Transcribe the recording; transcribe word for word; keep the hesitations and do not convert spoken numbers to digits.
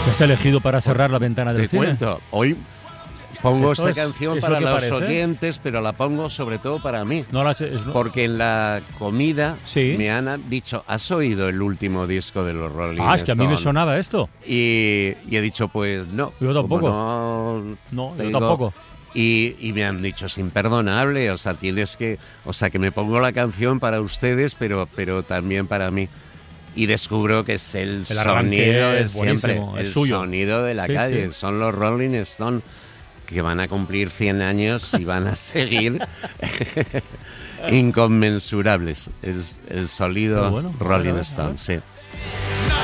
¿Qué has elegido para cerrar la ventana del Te cine? cuento, hoy pongo Esto esta es- canción es para lo que los parece. oyentes, pero la pongo sobre todo para mí. No las, es- no- Porque en la comida Sí. me han dicho, ¿has oído el último disco de los Rolling Ah, es que a mí me Stones? sonaba esto. Y, y he dicho, pues no. Yo tampoco. como no No, yo tengo- tampoco. Y, y me han dicho, es imperdonable, o sea, tienes que... O sea, que me pongo la canción para ustedes, pero, pero también para mí. Y descubro que es el, El arranque sonido de es siempre, buenísimo, es el suyo. sonido de la Sí, calle. sí. Son los Rolling Stones que van a cumplir cien años y van a seguir inconmensurables. El, el sonido Pero bueno, a ver, Rolling a ver, a Stone, ver. sí.